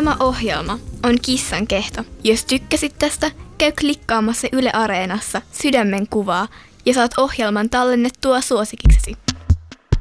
Seuraama ohjelma on Kissan kehto. Jos tykkäsit tästä, käy klikkaamassa Yle Areenassa sydämen kuvaa ja saat ohjelman tallennettua suosikiksesi.